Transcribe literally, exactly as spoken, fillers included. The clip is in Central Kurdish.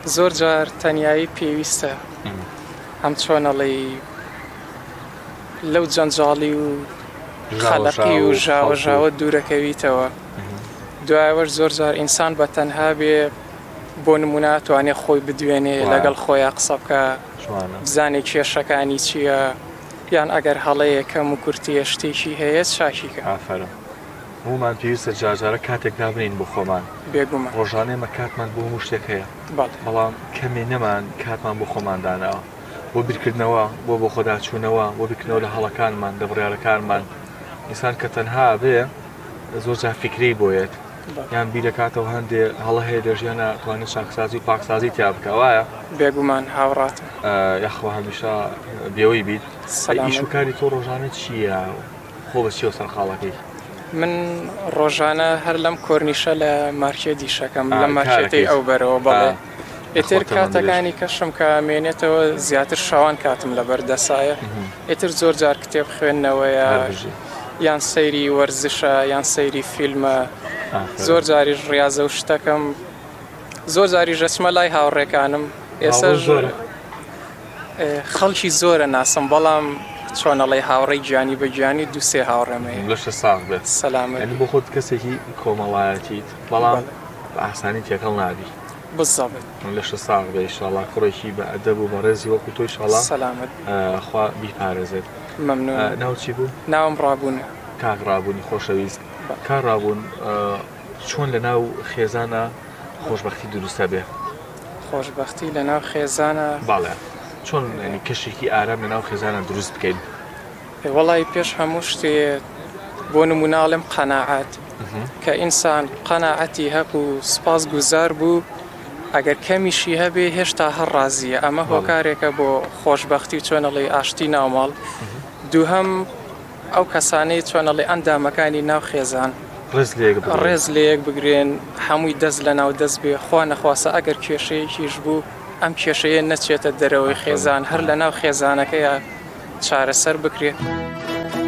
زۆر جار تەنیایی پێویستە هەم چۆنەڵی لەو جەنجاڵی و خەلقی و ژاوەژاوە دوورەکەویتەوە. دوایەوەش زۆر جار ئینسان بە تەنها بێ بۆ نمونە توانێت خۆی بدوێنێ لەگەڵ خۆیان قسە بکە بزانێ کێشەکانی چییە یان ئەگەر هەڵەیە کەم و کورتیە شتێکی هەیە چاکیکە. ئافرە هەمومان پێویستە جارجارە کاتێک دابنین بۆ خۆمان بێگومان ڕۆژانێمە کاتمان بۆ هەموو شتێک هەیە بەڵام کەمێ نەمان کاتمان بۆ خۆماندانەوە بۆ بیرکردنەوە بۆ بۆ خۆداچوونەوە بۆ بیرکردنەوە لە هەڵەکانمان دەبڕیارەکانمان ئینسان کە تەنها بێ زۆر جار فکری بۆیێت یان بیرەکاتەوە هەندێ هەڵە هەیە لە ژیانە توانێت چاکسازی و پاکسازی تیا بکە وایە بێگومان هاوڕات یاخوا هەمیشە بێوەی بیت ئیش و کاری تۆ ڕۆژانە چییە خۆ بە چی و سەرخاڵەکەی؟ من ڕۆژانە هەر لەم کۆرنیشە لە مارکێ دیشەکەم لە مارکێتی ئەو بەرەوە بەڵێ ئێتر کاتەکانی کەشم کە مێنێتەوە زیاتر شەوان کاتم لە بەردەسایە ئێتر زۆر جار کتێب خوێندنەوەیە یان سەیری وەرزشە یان سەیری فیلمە زۆر جاریش ڕاضە و شتەکەم زۆر جاری ژەچمە لای هاوڕێکانم ئێستا خەڵکی زۆرە ناسم بەڵام چۆنەڵی هاوڕێی گیانی بە گیانی دووسێ هاوڕێمەیە لەشە ساغ بێت سەلامەت بۆ خۆت کەسێکی کۆمەڵایەتیت بەڵام بە ئاسانی تێکەڵ نابی بزەبێت لەشە ساغ بێ ئینشاڵڵا کوڕێکی بە ئەدەب و بەڕێزی وەکو تۆی ئینشاڵڵا سەلامەت خوا بیپارێزێت. مەمنون. ناوچی بوو؟ ناوم ڕابوونە. کاک ڕابوونی خۆشەویست. کار ڕابوون چۆن لە ناو خێزانە خۆشبەختی دروستە بێ؟ خۆشبەختی لە ناو خێزانە باڵێ چۆن کەشێکی ئارام لە ناو خێزانە دروست بکەین؟ وەڵی پێش هەموو شتێ بۆ نموناڵم قەناعەت کە ئینسان قەناعەتی هەبوو و سپاس گوزار بوو ئەگەر کەمیشی هەبێ هێشتا هەر ڕازیە ئەمە هۆکارێکە بۆ خۆشبەختی چۆنەڵی ئاشتی ناوماڵ. دووهەم ئەو کەسانەی چۆنەڵی ئەندامەکانی ناو خێزان ڕێز لە یەک بگرێن هەمووی دەست لە ناو دەست بێ خوا نەخواسە ئەگەر کێشەیەکیش بوو ئەم کێشەیە نەچێتە دەرەوەی خێزان هەر لە ناو خێزانەکەیە چارەسەر بکرێت.